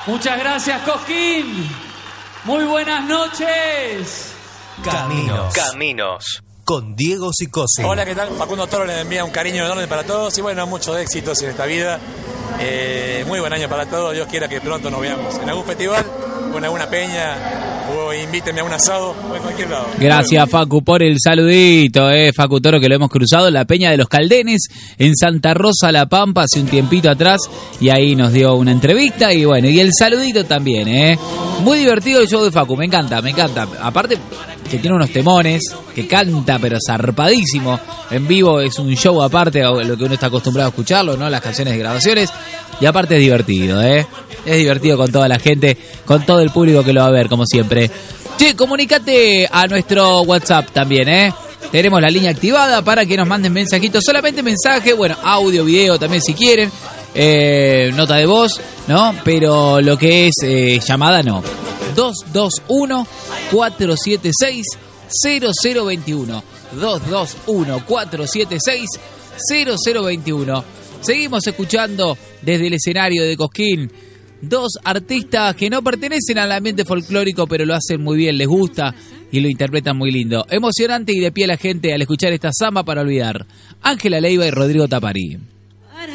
Muchas gracias, Cosquín. Muy buenas noches. Caminos. Con Diego Sicosi. Hola, ¿qué tal? Facundo Toro les envía un cariño enorme para todos y bueno, muchos éxitos en esta vida. Muy buen año para todos. Dios quiera que pronto nos veamos en algún festival o en alguna peña o invítenme a un asado o en cualquier lado. Gracias, Facu, por el saludito, Facu Toro, que lo hemos cruzado en la Peña de los Caldenes en Santa Rosa, La Pampa, hace un tiempito atrás, y ahí nos dio una entrevista y bueno, y el saludito también, Muy divertido el show de Facu, me encanta. Aparte que tiene unos temones, que canta pero zarpadísimo. En vivo es un show aparte a lo que uno está acostumbrado a escucharlo, ¿no? Las canciones de grabaciones. Y aparte es divertido, Es divertido con toda la gente, con todo el público que lo va a ver, como siempre. Che, comunicate a nuestro WhatsApp también, Tenemos la línea activada para que nos manden mensajitos. Solamente mensaje, bueno, audio, video también si quieren. Nota de voz, ¿no? Pero lo que es llamada, no. 221-476-0021. 221-476-0021. Seguimos escuchando desde el escenario de Cosquín dos artistas que no pertenecen al ambiente folclórico, pero lo hacen muy bien, les gusta y lo interpretan muy lindo. Emocionante y de pie la gente al escuchar esta samba para olvidar. Ángela Leiva y Rodrigo Tapari.